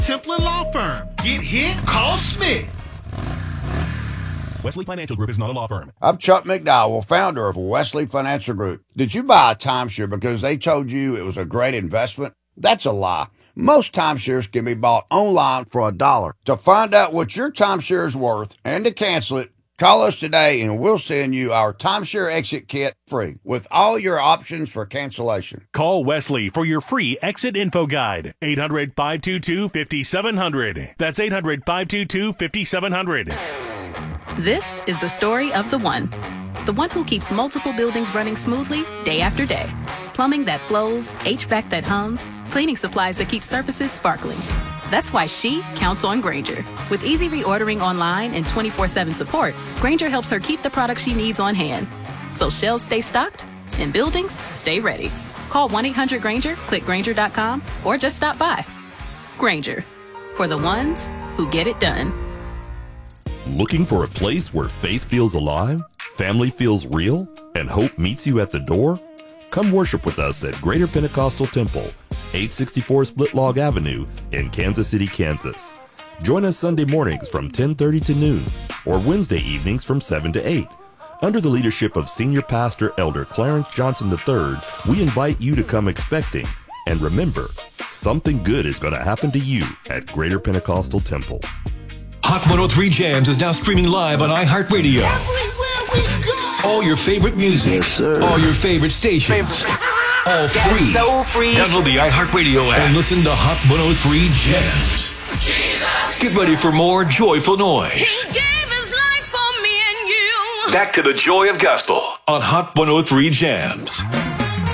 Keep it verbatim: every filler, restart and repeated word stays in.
Templar Law Firm. Get hit? Call Smith. Wesley Financial Group is not a law firm. I'm Chuck McDowell, founder of Wesley Financial Group. Did you buy a timeshare because they told you it was a great investment? That's a lie. Most timeshares can be bought online for a dollar. To find out what your timeshare is worth and to cancel it, call us today and we'll send you our timeshare exit kit free with all your options for cancellation. Call Wesley for your free exit info guide. eight hundred, five two two, five seven zero zero. That's eight hundred, five two two, five seven zero zero. This is the story of the one. The one who keeps multiple buildings running smoothly day after day. Plumbing that flows, H V A C that hums, cleaning supplies that keep surfaces sparkling. That's why she counts on Grainger. With easy reordering online and twenty-four seven support, Grainger helps her keep the products she needs on hand. So shelves stay stocked and buildings stay ready. Call one eight hundred Grainger, click Grainger dot com, or just stop by. Grainger, for the ones who get it done. Looking for a place where faith feels alive, family feels real, and hope meets you at the door? Come worship with us at Greater Pentecostal Temple, eight sixty-four Split Log Avenue in Kansas City, Kansas. Join us Sunday mornings from ten thirty to noon, or Wednesday evenings from seven to eight. Under the leadership of Senior Pastor Elder Clarence Johnson the third, we invite you to come expecting. And remember, something good is going to happen to you at Greater Pentecostal Temple. Hot one oh three Jams is now streaming live on iHeartRadio. Everywhere we go. All your favorite music. Yes, sir. All your favorite stations. All free. So free. Download the iHeartRadio app and listen to Hot one oh three Jams. Jesus. Get ready for more joyful noise. He gave his life for me and you. Back to the joy of gospel on Hot one oh three Jams.